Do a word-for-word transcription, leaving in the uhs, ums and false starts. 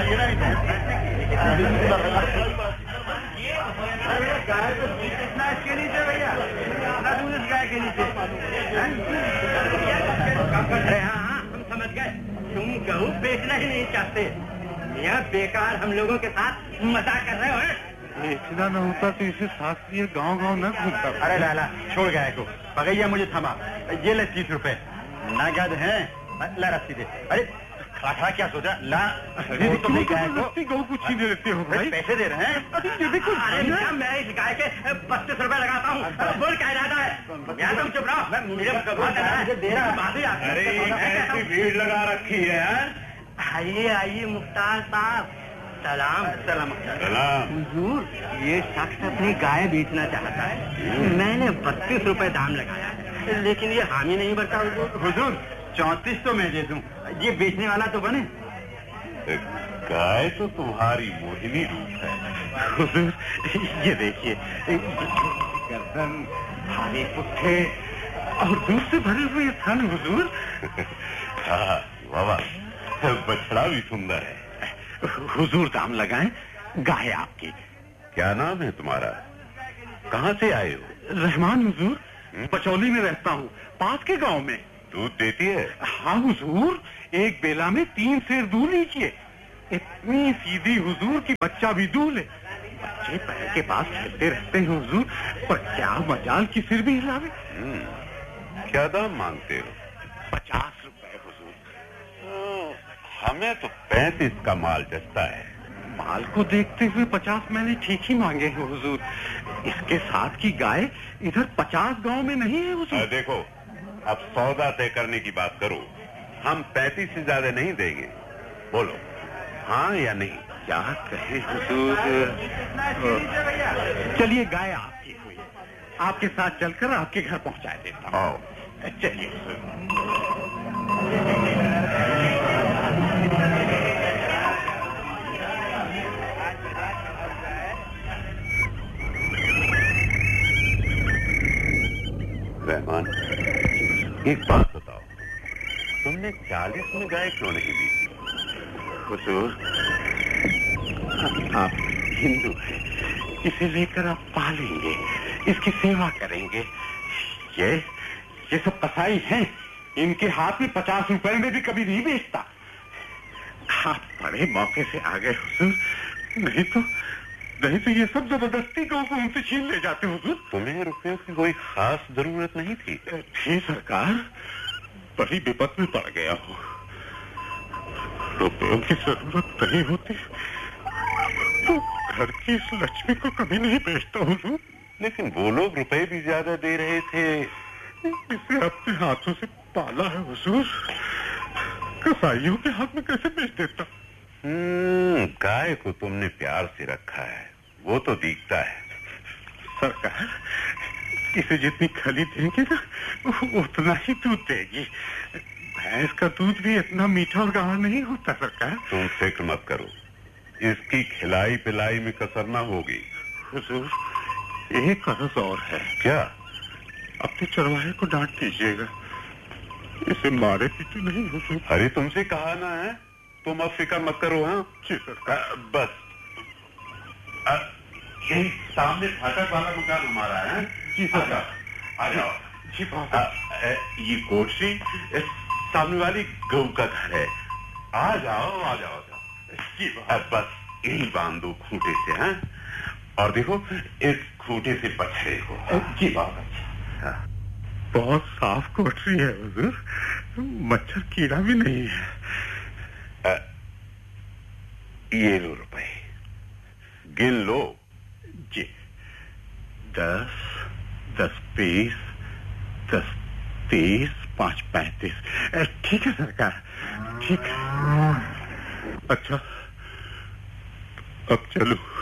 गाय तो इतना इसके नीचे भैया, इतना दूर इस गाय के नीचे। अरे हाँ हाँ, हम समझ गए, तुम गहू बेचना ही नहीं चाहते। यहाँ बेकार हम लोगों के साथ मजाक कर रहे हो। बेचना न होता तो इसे साथ लिए गांव गांव न घूमता। अरे लाला, छोड़ गाय को, पगैया मुझे थमा। ये ले तीस रुपए नगद है, ला रस्सी दे। अरे खड़ा खड़ा क्या सोचा? ला अरे तुम रस्सी गौ कुछ ही दे देते हो भाई। पैसे दे रहे हैं? अरे देखो, मैं इस गाय के पच्चीस रुपए लगाता हूँ। बोल क्या इरादा है? यहाँ तुम चुप रहो, मुझे दे रहा बात ही। अरे ऐसी भीड़ लगा रखी है। आइए आइए मुख्तार साहब, सलाम। सलाम सलाम। हुजूर, ये शख्स अपनी गाय बेचना चाहता है। मैंने बत्तीस रुपए दाम लगाया है, लेकिन ये हामी नहीं भरता। हुजूर हुजूर चौंतीस तो मैं दे दूं, ये बेचने वाला तो बने। गाय तो तुम्हारी मोहिनी रूप है हुजूर। ये देखिए, गर्दन, भारी पुट्ठे और दूध से भरे हुए थन हुजूर। हाँ बाबा, बछड़ा भी सुंदर है। हुजूर दाम लगाएं, गाय आपकी। क्या नाम है तुम्हारा? कहाँ से आए हो? रहमान हुजूर, पचौली में रहता हूँ, पास के गांव में। दूध देती है? हाँ हुजूर, एक बेला में तीन सेर दूध लीजिए। इतनी सीधी हुजूर की बच्चा भी दूध ले। बच्चे पैर के पास खेलते रहते हैं हुजूर, पर क्या मजाल की सिर भी हिलावे। क्या दाम मांगते हो? पचास रुपए हुजूर। हमें तो पैंतीस का माल जचता है। माल को देखते हुए पचास मैंने ठीक ही मांगे हैं हुजूर। इसके साथ की गाय इधर पचास गांव में नहीं है हुजूर। देखो, अब सौदा तय करने की बात करो। हम पैंतीस से ज्यादा नहीं देंगे, बोलो हाँ या नहीं। क्या कहे हुजूर? चलिए, गाय आपकी हुई, आपके साथ चलकर आपके घर पहुंचा देता हूँ। चलिए। रहमान, एक बात बताओ, तुमने चालीस में गाय क्यों नहीं दी? हुजूर, आप हिंदू हैं, इसे लेकर आप पालेंगे, इसकी सेवा करेंगे। ये ये सब कसाई हैं, इनके हाथ में पचास रुपए में भी कभी नहीं बेचता। आप बड़े मौके से आ गए हुजूर, नहीं तो नहीं तो ये सब जबरदस्ती गांव को उनसे छीन ले जाते हुजूर। तुम्हें रुपयों की कोई खास जरूरत नहीं थी? थी सरकार, बड़ी विपत में पड़ गया हूँ। रुपयों की जरूरत नहीं होती तो घर की इस लक्ष्मी को कभी नहीं बेचता हुजूर। लेकिन वो लोग रुपए भी ज्यादा दे रहे थे। इसे अपने हाथों से पाला है हुजूर, कसाईयों के हाथ में कैसे बेच देता? हम्म, गाय को तुमने प्यार से रखा है, वो तो दिखता है। सरकार, इसे जितनी खली देंगे ना, उतना ही दूध देगी। भैंस का दूध भी इतना मीठा और गाढ़ा नहीं होता सरकार। तुम फिक्र मत करो, इसकी खिलाई पिलाई में कसर ना होगी। हुजूर, एक अर्ज और है। क्या? अपने चरवाहे को डांट दीजिएगा, इसे मारे पीटे नहीं हुजूर। अरे तुमसे कहा ना है, तुम अब फिक्र मत करो। हाँ जी सरकार। बस यही सामने फाटक वाला मकान हमारा है। जी सरकार। आ जाओ। जी बाबा। ये कोठरी सामने वाली गऊ का घर है। आ जाओ आ जाओ, जाओ। जी बस यही बांध दो खूंटे से। हैं? और देखो, इस खूंटे से बछड़े को। जी बाबा। बहुत साफ कोठरी है हुजूर, मच्छर कीड़ा भी नहीं है। आ, ये लो रुपए, गिन लो। जी। दस, दस बीस, दस तीस, पांच पैंतीस। ठीक है सरकार, ठीक है। अच्छा, अब चलो।